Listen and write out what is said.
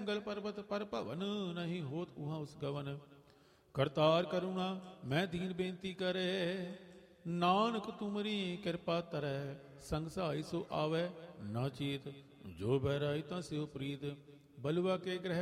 ਮੰਗਲ ਪਰਬਤ ਪਰ ਭਵਨ, ਨਹੀਂ ਹੋਤ ਉਹਾਂ ਉਸ ਗਵਨ। ਕਰਤਾਰ ਕਰੁਣਾ ਮੈਂ ਦੀਨ ਬੇਨਤੀ ਕਰੇ, ਨਾਨਕ ਤੁਮਰੀ ਕਿਰਪਾ ਤਰੈ। ਸੰਗ ਸਹਾਈ ਸੋ ਆਵੈ ਨਾ ਚੀਤ, ਜੋ ਬਹਿਰਾਈ ਤਾਂ ਸਿਉ ਪ੍ਰੀਤ। ਬਲੁਆ ਕੇ ਗ੍ਰਹਿ